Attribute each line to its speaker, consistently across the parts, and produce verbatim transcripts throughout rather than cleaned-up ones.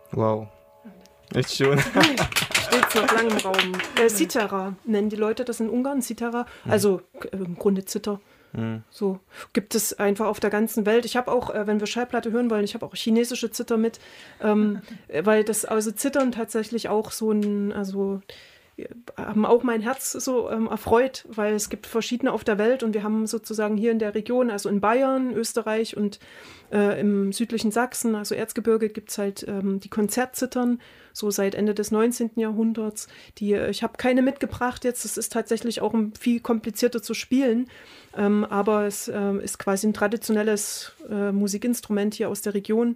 Speaker 1: Wow. Echt schön.
Speaker 2: Steht noch lange im Raum. Äh, Cithara nennen die Leute das in Ungarn, Cithara. Also äh, im Grunde Zither. Mhm. So gibt es einfach auf der ganzen Welt. Ich habe auch, äh, wenn wir Schallplatte hören wollen, ich habe auch chinesische Zither mit, ähm, weil das also Zittern tatsächlich auch so ein, also haben auch mein Herz so ähm, erfreut, weil es gibt verschiedene auf der Welt und wir haben sozusagen hier in der Region, also in Bayern, Österreich und äh, im südlichen Sachsen, also Erzgebirge, gibt es halt ähm, die Konzertzittern, so seit Ende des neunzehnten Jahrhunderts. Die, ich habe keine mitgebracht jetzt, es ist tatsächlich auch viel komplizierter zu spielen, ähm, aber es äh, ist quasi ein traditionelles äh, Musikinstrument hier aus der Region.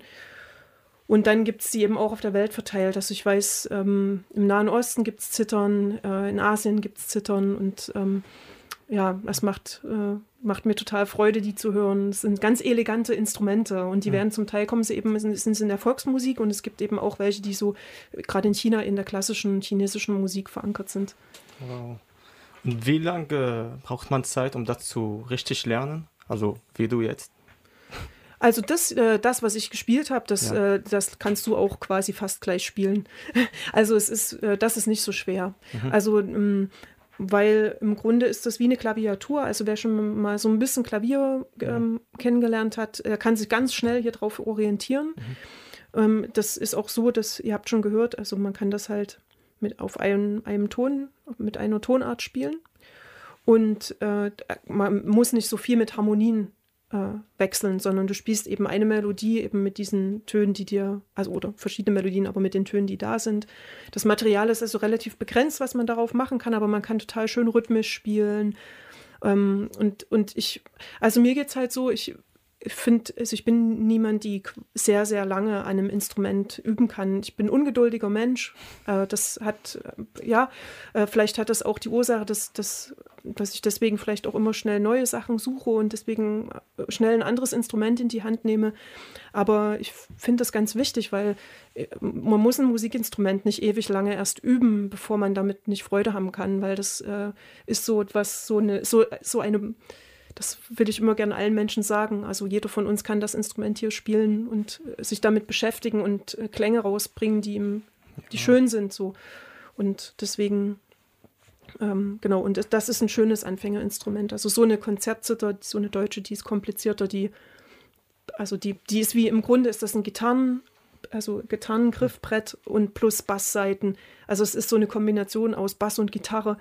Speaker 2: Und dann gibt es die eben auch auf der Welt verteilt. Also ich weiß, ähm, im Nahen Osten gibt es Zittern, äh, in Asien gibt es Zittern und ähm, ja, es macht, äh, macht mir total Freude, die zu hören. Es sind ganz elegante Instrumente und die ja. werden zum Teil, kommen sie eben, sind, sind in der Volksmusik und es gibt eben auch welche, die so gerade in China in der klassischen chinesischen Musik verankert sind.
Speaker 1: Wow. Und wie lange braucht man Zeit, um das zu richtig lernen? Also wie du jetzt?
Speaker 2: Also das, äh, das, was ich gespielt habe, das, ja. äh, das kannst du auch quasi fast gleich spielen. Also es ist, äh, das ist nicht so schwer. Mhm. Also ähm, weil im Grunde ist das wie eine Klaviatur. Also wer schon mal so ein bisschen Klavier ähm, ja. kennengelernt hat, der kann sich ganz schnell hier drauf orientieren. Mhm. Ähm, das ist auch so, dass, ihr habt schon gehört, also man kann das halt mit auf einem, einem Ton, mit einer Tonart spielen. Und äh, man muss nicht so viel mit Harmonien wechseln, sondern du spielst eben eine Melodie eben mit diesen Tönen, die dir, also oder verschiedene Melodien, aber mit den Tönen, die da sind. Das Material ist also relativ begrenzt, was man darauf machen kann, aber man kann total schön rhythmisch spielen. Ähm, und, und ich, also mir geht's halt so, ich finde, also ich bin niemand, die sehr, sehr lange an einem Instrument üben kann. Ich bin ein ungeduldiger Mensch. Äh, das hat, äh, ja, äh, vielleicht hat das auch die Ursache, dass, dass, dass ich deswegen vielleicht auch immer schnell neue Sachen suche und deswegen schnell ein anderes Instrument in die Hand nehme. Aber ich finde das ganz wichtig, weil man muss ein Musikinstrument nicht ewig lange erst üben, bevor man damit nicht Freude haben kann, weil das äh, ist so etwas, so eine, so, so eine Das will ich immer gerne allen Menschen sagen. Also jeder von uns kann das Instrument hier spielen und sich damit beschäftigen und Klänge rausbringen, die ihm, die ja. schön sind. So. Und deswegen, ähm, genau, und das ist ein schönes Anfängerinstrument. Also so eine Konzertzither, so eine deutsche, die ist komplizierter, die, also die, die ist wie, im Grunde ist das ein Gitarren, also Gitarrengriffbrett und plus Basssaiten. Also es ist so eine Kombination aus Bass und Gitarre,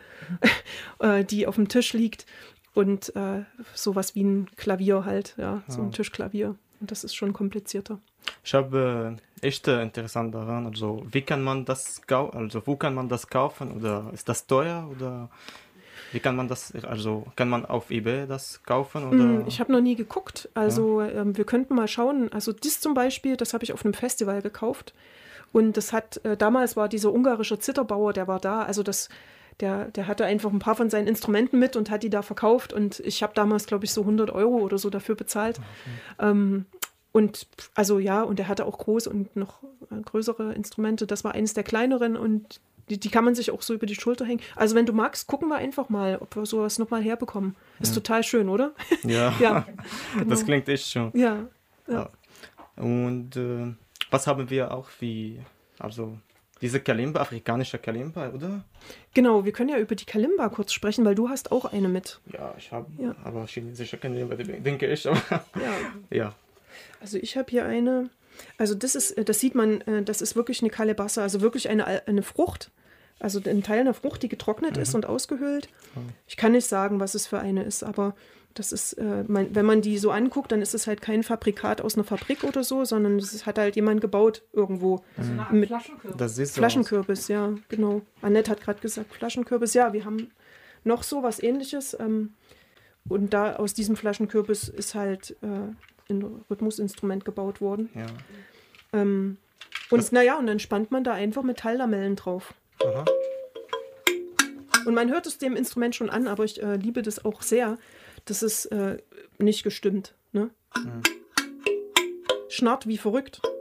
Speaker 2: äh, die auf dem Tisch liegt. Und äh, sowas wie ein Klavier halt, ja, so ein ja. Tischklavier. Und das ist schon komplizierter.
Speaker 1: Ich habe äh, echt äh, interessant daran, also wie kann man das kaufen, also wo kann man das kaufen oder ist das teuer oder wie kann man das, also kann man auf eBay das kaufen oder?
Speaker 2: Ich habe noch nie geguckt, also ja. ähm, wir könnten mal schauen, also das zum Beispiel, das habe ich auf einem Festival gekauft und das hat, äh, damals war dieser ungarische Zitterbauer, der war da, also das Der, der hatte einfach ein paar von seinen Instrumenten mit und hat die da verkauft. Und ich habe damals, glaube ich, so hundert Euro oder so dafür bezahlt. Okay. Ähm, und also ja, und er hatte auch große und noch größere Instrumente. Das war eines der kleineren und die, die kann man sich auch so über die Schulter hängen. Also wenn du magst, gucken wir einfach mal, ob wir sowas nochmal herbekommen. Ist ja. total schön, oder?
Speaker 1: Ja, ja genau. Das klingt echt schön.
Speaker 2: Ja. ja.
Speaker 1: Und äh, was haben wir auch wie, also... Diese Kalimba, afrikanische Kalimba, oder?
Speaker 2: Genau, wir können ja über die Kalimba kurz sprechen, weil du hast auch eine mit.
Speaker 1: Ja, ich habe ja. aber chinesische Kalimba, denke ich. Aber
Speaker 2: ja.
Speaker 1: ja.
Speaker 2: Also ich habe hier eine, also das ist, das sieht man, das ist wirklich eine Kalebassa, also wirklich eine, eine Frucht, also ein Teil einer Frucht, die getrocknet mhm. ist und ausgehöhlt. Ich kann nicht sagen, was es für eine ist, aber das ist, äh, man, wenn man die so anguckt, dann ist es halt kein Fabrikat aus einer Fabrik oder so, sondern es hat halt jemand gebaut irgendwo.
Speaker 3: Also nach
Speaker 2: mit
Speaker 3: Flaschenkürbis.
Speaker 1: Das ist so
Speaker 2: Flaschenkürbis, ja, genau. Annette hat gerade gesagt, Flaschenkürbis, ja, wir haben noch so was Ähnliches. Ähm, und da aus diesem Flaschenkürbis ist halt äh, ein Rhythmusinstrument gebaut worden.
Speaker 1: Ja.
Speaker 2: Ähm, und naja, und dann spannt man da einfach Metalllamellen drauf.
Speaker 1: Aha.
Speaker 2: Und man hört es dem Instrument schon an, aber ich äh, liebe das auch sehr. Das ist äh, nicht gestimmt. Ne? Mhm. Schnarrt wie verrückt.